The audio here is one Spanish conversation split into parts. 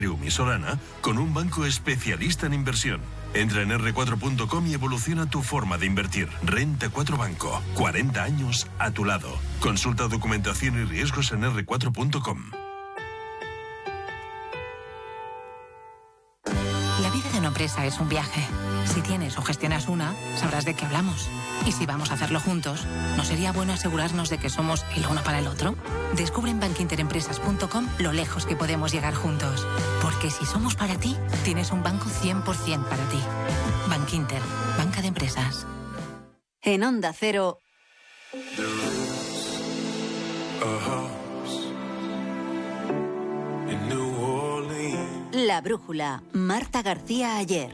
y Solana con un banco especialista en inversión. Entra en r4.com y evoluciona tu forma de invertir. Renta 4 Banco. 40 años a tu lado. Consulta documentación y riesgos en r4.com. La vida de una empresa es un viaje. Si tienes o gestionas una, sabrás de qué hablamos. Y si vamos a hacerlo juntos, ¿no sería bueno asegurarnos de que somos el uno para el otro? Descubre en bankinterempresas.com lo lejos que podemos llegar juntos. Porque si somos para ti, tienes un banco 100% para ti. Bankinter, banca de empresas. En Onda Cero. La brújula. Marta García Ayer.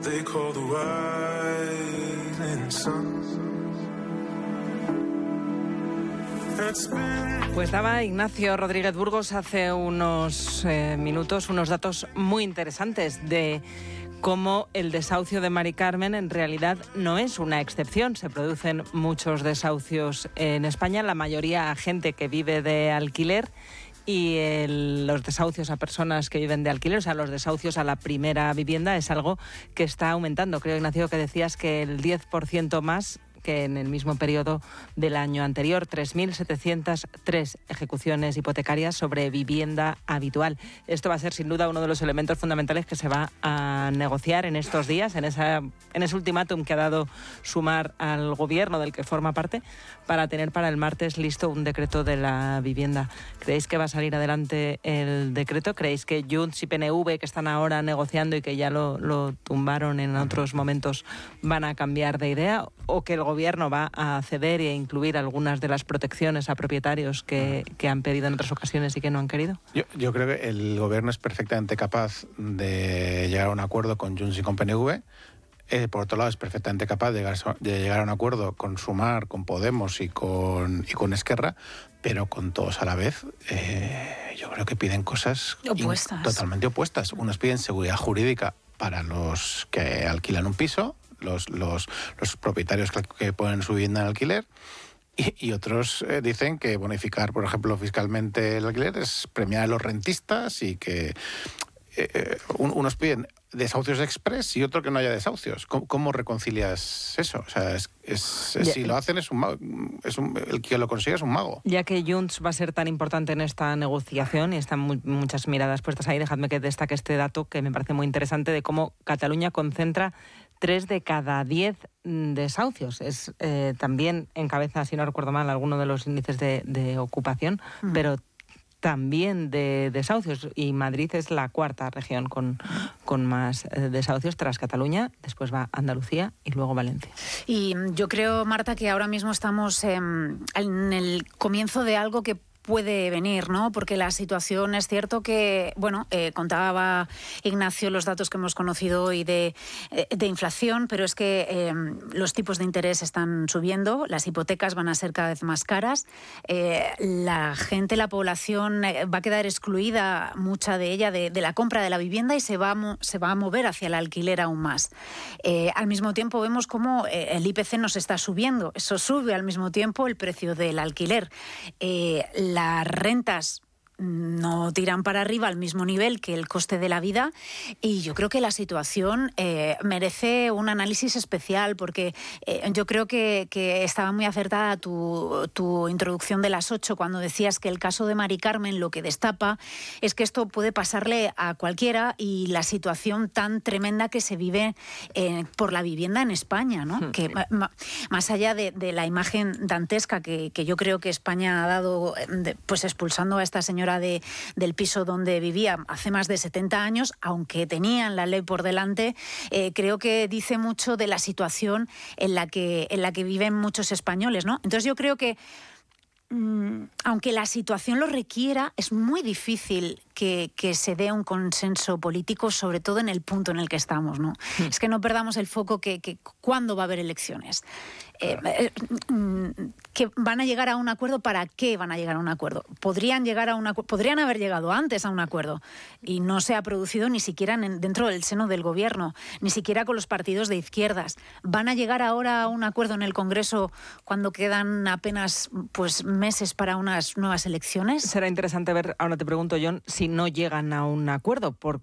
Pues daba Ignacio Rodríguez Burgos hace unos minutos unos datos muy interesantes de cómo el desahucio de Mari Carmen en realidad no es una excepción. Se producen muchos desahucios en España, la mayoría a gente que vive de alquiler. Y los desahucios a personas que viven de alquiler, o sea, los desahucios a la primera vivienda es algo que está aumentando. Creo, Ignacio, que decías que el 10% más que en el mismo periodo del año anterior, 3.703 ejecuciones hipotecarias sobre vivienda habitual. Esto va a ser sin duda uno de los elementos fundamentales que se va a negociar en estos días, en ese ultimátum que ha dado Sumar al gobierno del que forma parte, para tener para el martes listo un decreto de la vivienda. ¿Creéis que va a salir adelante el decreto? ¿Creéis que Junts y PNV, que están ahora negociando y que ya lo tumbaron en otros momentos, van a cambiar de idea? ¿O que el gobierno va a ceder e incluir algunas de las protecciones a propietarios que han pedido en otras ocasiones y que no han querido? Yo creo que el gobierno es perfectamente capaz de llegar a un acuerdo con Junts y con PNV. Por otro lado, es perfectamente capaz de llegar a un acuerdo con Sumar, con Podemos y con Esquerra, pero con todos a la vez. Yo creo que piden cosas totalmente opuestas. Unos piden seguridad jurídica para los que alquilan un piso, los propietarios que ponen su vivienda en alquiler, y otros dicen que bonificar, por ejemplo, fiscalmente el alquiler es premiar a los rentistas, y que unos piden desahucios express y otro que no haya desahucios. ¿Cómo reconcilias eso? O sea, si lo hacen el que lo consigue es un mago. Ya que Junts va a ser tan importante en esta negociación y están muchas miradas puestas ahí, dejadme que destaque este dato que me parece muy interesante de cómo Cataluña concentra 3 de cada 10 desahucios. También encabeza, si no recuerdo mal, alguno de los índices de ocupación, pero también de desahucios, y Madrid es la cuarta región con más desahucios tras Cataluña, después va Andalucía y luego Valencia. Y yo creo, Marta, que ahora mismo estamos en el comienzo de algo que puede venir, ¿no? Porque la situación es cierto que, contaba Ignacio los datos que hemos conocido hoy de inflación, pero es que los tipos de interés están subiendo, las hipotecas van a ser cada vez más caras, la población va a quedar excluida, mucha de ella, de la compra de la vivienda, y se va a mover hacia el alquiler aún más. Al mismo tiempo vemos cómo el IPC nos está subiendo, eso sube al mismo tiempo el precio del alquiler. Las rentas no tiran para arriba al mismo nivel que el coste de la vida, y yo creo que la situación merece un análisis especial, porque yo creo que estaba muy acertada tu introducción de las 8 cuando decías que el caso de Mari Carmen lo que destapa es que esto puede pasarle a cualquiera, y la situación tan tremenda que se vive por la vivienda en España, ¿no? Que más allá de la imagen dantesca que yo creo que España ha dado, pues expulsando a esta señora del piso donde vivía hace más de 70 años, aunque tenían la ley por delante, creo que dice mucho de la situación en la que viven muchos españoles, ¿no? Entonces yo creo que aunque la situación lo requiera, es muy difícil que se dé un consenso político, sobre todo en el punto en el que estamos, ¿no? Es que no perdamos el foco que ¿cuándo va a haber elecciones? que van a llegar a un acuerdo. ¿Para qué van a llegar a un acuerdo? Podrían haber llegado antes a un acuerdo y no se ha producido ni siquiera dentro del seno del gobierno, ni siquiera con los partidos de izquierdas. ¿Van a llegar ahora a un acuerdo en el Congreso cuando quedan apenas meses para unas nuevas elecciones? Será interesante ver, ahora te pregunto, Jon, si no llegan a un acuerdo,